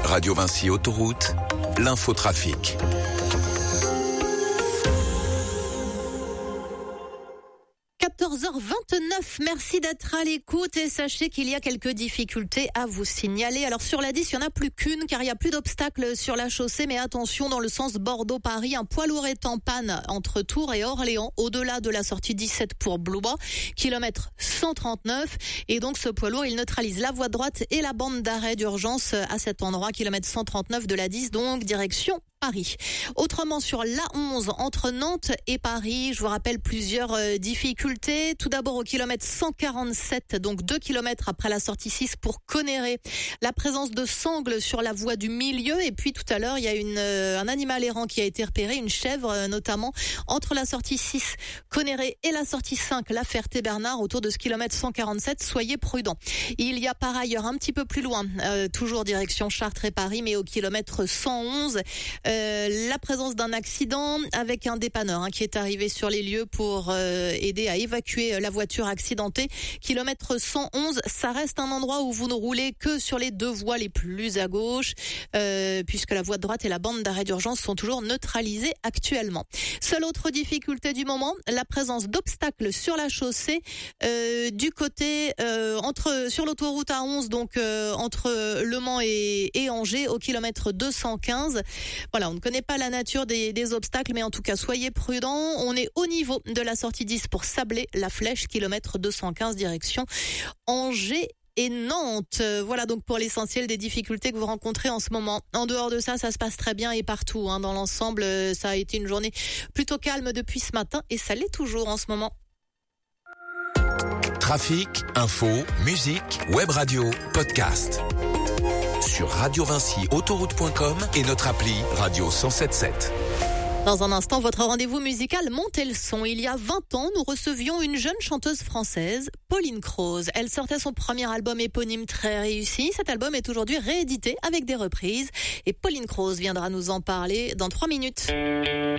Radio Vinci Autoroute, l'infotrafic. – 14h29, merci d'être à l'écoute et sachez qu'il y a quelques difficultés à vous signaler. Alors sur la 10, il n'y en a plus qu'une car il n'y a plus d'obstacles sur la chaussée, mais attention dans le sens Bordeaux-Paris, un poids lourd est en panne entre Tours et Orléans, au-delà de la sortie 17 pour Blois, kilomètre 139, et donc ce poids lourd il neutralise la voie droite et la bande d'arrêt d'urgence à cet endroit, kilomètre 139 de la 10, donc direction Paris. Autrement sur l'A11 entre Nantes et Paris, je vous rappelle plusieurs difficultés. Tout d'abord au kilomètre 147, donc 2 kilomètres après la sortie 6 pour Conneré. La présence de sangles sur la voie du milieu, et puis tout à l'heure il y a un animal errant qui a été repéré, une chèvre notamment, entre la sortie 6 Conneré et la sortie 5 La Ferté-Bernard autour de ce kilomètre 147. Soyez prudents. Il y a par ailleurs un petit peu plus loin, toujours direction Chartres et Paris, mais au kilomètre 111, la présence d'un accident avec un dépanneur qui est arrivé sur les lieux pour aider à évacuer la voiture accidentée. Kilomètre 111, ça reste un endroit où vous ne roulez que sur les deux voies les plus à gauche, puisque la voie de droite et la bande d'arrêt d'urgence sont toujours neutralisées actuellement. Seule autre difficulté du moment, la présence d'obstacles sur la chaussée du côté sur l'autoroute A11, donc entre Le Mans et Angers au kilomètre 215. Voilà, on ne connaît pas la nature des obstacles, mais en tout cas, soyez prudents. On est au niveau de la sortie 10 pour Sablé, la Flèche, kilomètre 215, direction Angers et Nantes. Voilà donc pour l'essentiel des difficultés que vous rencontrez en ce moment. En dehors de ça, ça se passe très bien et partout. Dans l'ensemble, ça a été une journée plutôt calme depuis ce matin et ça l'est toujours en ce moment. Trafic, info, musique, web radio, podcast. Sur radiovinciautoroute.com et notre appli Radio 107.7. Dans un instant, votre rendez-vous musical Montez le son. Il y a 20 ans, nous recevions une jeune chanteuse française, Pauline Croze. Elle sortait son premier album éponyme très réussi. Cet album est aujourd'hui réédité avec des reprises. Et Pauline Croze viendra nous en parler dans 3 minutes.